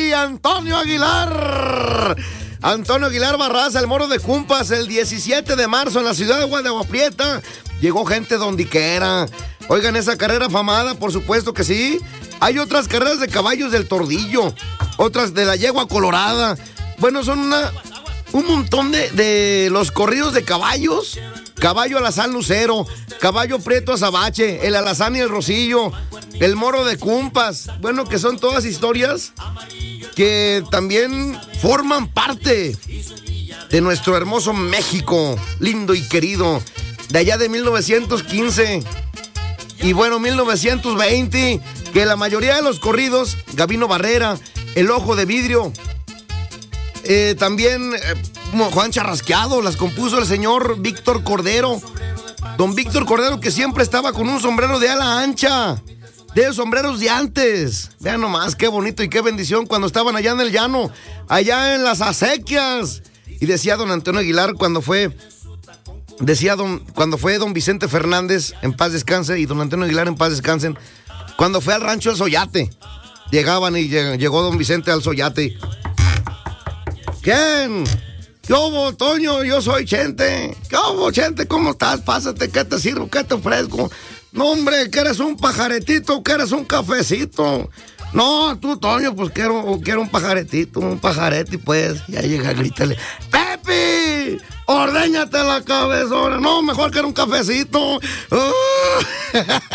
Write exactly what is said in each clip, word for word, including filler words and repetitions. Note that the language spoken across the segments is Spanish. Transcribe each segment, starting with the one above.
¡Ay, Antonio Aguilar! Antonio Aguilar Barraza, el Moro de Cumpas, el diecisiete de marzo en la ciudad de Guadalupe Prieta. Llegó gente dondiquera. Oigan, esa carrera afamada, por supuesto que sí. Hay otras carreras de caballos del Tordillo, otras de la Yegua Colorada. Bueno, son una, un montón de, de los corridos de caballos. Caballo Alazán Lucero, Caballo Prieto Azabache, el Alazán y el Rosillo, el Moro de Cumpas. Bueno, que son todas historias que también forman parte de nuestro hermoso México, lindo y querido, de allá de mil novecientos quince. Y bueno, mil novecientos veinte, que la mayoría de los corridos, Gabino Barrera, El Ojo de Vidrio, eh, también eh, Juan Charrasqueado, las compuso el señor Víctor Cordero. Don Víctor Cordero, que siempre estaba con un sombrero de ala ancha, de esos sombreros de antes. Vean nomás, qué bonito y qué bendición cuando estaban allá en el llano, allá en las acequias. Y decía don Antonio Aguilar cuando fue... Decía don, cuando fue don Vicente Fernández, en paz descanse, y don Antonio Aguilar, en paz descansen, cuando fue al rancho El Soyate, llegaban y lleg, llegó don Vicente al Soyate. ¿Quién? ¿Qué hubo, Toño? Yo soy Chente. ¿Qué hubo, Chente? ¿Cómo estás? Pásate, ¿qué te sirvo? ¿Qué te ofrezco? No, hombre, que eres un pajaretito, que eres un cafecito. No, tú, Toño, pues quiero, quiero un pajaretito, un pajarete, pues. Ya llega, grítale, ¡Pepi! ¡Ordéñate la cabezona! No, mejor que era un cafecito. Uh.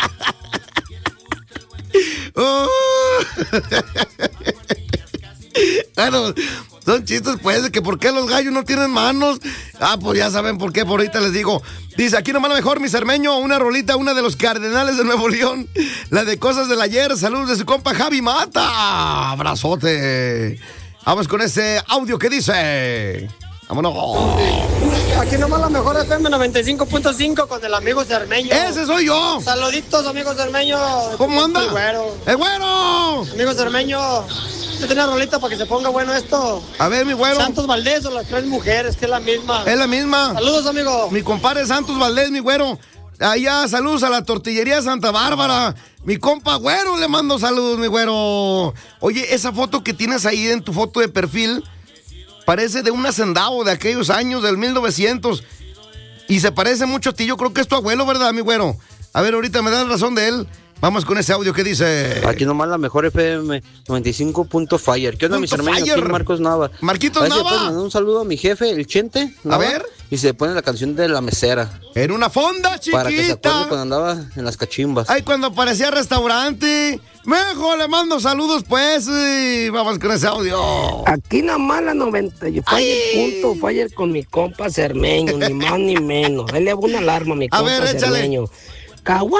uh. Bueno, son chistes, pues, de que por qué los gallos no tienen manos. Ah, pues ya saben por qué, por ahorita les digo. Dice, aquí nomás la mejor, mi cermeño, una rolita, una de los Cardenales de Nuevo León, la de Cosas del Ayer. Saludos de su compa Javi Mata. Abrazote. Vamos con ese audio que dice... ¡Vámonos! Aquí nomás la mejor F M noventa y cinco punto cinco con el amigo Cermeño. ¡Ese soy yo! Saluditos, amigo Cermeño. ¿Cómo anda? El güero. ¡El güero! Amigo Cermeño, yo tenía rolita para que se ponga bueno esto. A ver, mi güero. Santos Valdés o las tres mujeres, que es la misma. Es la misma. Saludos, amigo. Mi compadre Santos Valdés, mi güero. Allá, saludos a la tortillería Santa Bárbara. Mi compa güero, le mando saludos, mi güero. Oye, esa foto que tienes ahí en tu foto de perfil parece de un hacendado de aquellos años, del mil novecientos. Y se parece mucho a ti. Yo creo que es tu abuelo, ¿verdad, mi güero? A ver, ahorita me dan razón de él. Vamos con ese audio que dice... Aquí nomás la mejor F M noventa y cinco punto Fire. ¿Qué onda, mis hermanos? Aquí Marcos Nava. Marquitos Nava. Si mandar un saludo a mi jefe, el Chente. Nava, a ver. Y se pone la canción de La Mesera. En una fonda chiquita. Para que se acuerde cuando andaba en las cachimbas. Ay, cuando parecía restaurante. Mejor le mando saludos, pues. Y vamos con ese audio. Aquí nomás la noventa y Fire punto Fire con mi compa Cermeño, ni más ni menos. Él le hago una alarma a mi compa a ver, Cermeño. Caguama,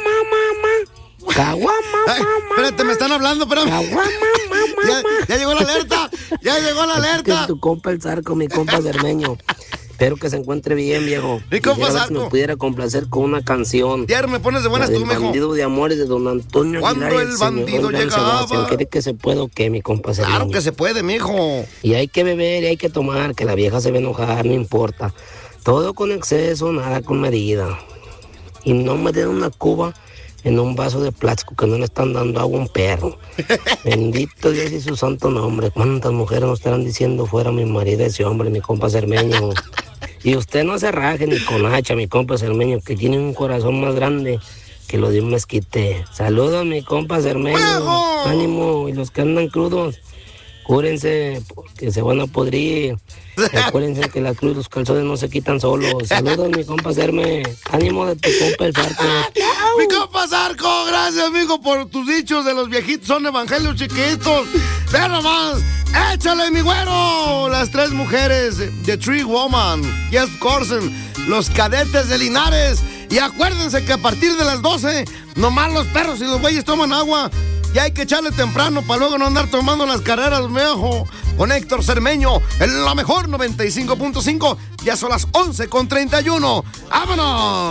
mamá, Caguama, mamá. Espérate, me están hablando, pero. Caguama, mamá. Ya, ya llegó la alerta. Ya llegó la alerta. Es que tu compa el Zarco, mi compa Cermeño. Espero que se encuentre bien, viejo. Mi compa Zarco. Si me pudiera complacer con una canción. Ya me pones de buenas tú, mijo. El bandido de amores de don Antonio Aguilar. Cuando el bandido llegaba. ¿Cree que se puede o qué, mi compa Cermeño? Claro que se puede, mijo. Y hay que beber y hay que tomar, que la vieja se va a enojar, no importa. Todo con exceso, nada con medida. Y no me den una cuba en un vaso de plástico que no le están dando agua a un perro. Bendito Dios y su santo nombre. ¿Cuántas mujeres nos estarán diciendo fuera mi marido ese hombre, mi compa Cermeño? Y usted no se raje ni con hacha, mi compa Cermeño, que tiene un corazón más grande que lo de un mezquite. Saludos, mi compa Cermeño. ¡Bravo! Ánimo, y los que andan crudos, cúrense, porque se van a podrir. Acuérdense que la cruz, los calzones no se quitan solos. Saludos, mi compa Cerme. Ánimo de tu compa el Zarco. Mi compa Zarco, gracias, amigo, por tus dichos de los viejitos. Son evangelios chiquitos. Ve nomás. Échale, mi güero. Las tres mujeres de Tree Woman. Jeff Corson. Los cadetes de Linares. Y acuérdense que a partir de las doce, nomás los perros y los güeyes toman agua. Y hay que echarle temprano para luego no andar tomando las carreras, viejo. Con Héctor Cermeño, en la mejor noventa y cinco punto cinco. Ya son las once con treinta y uno. ¡Vámonos!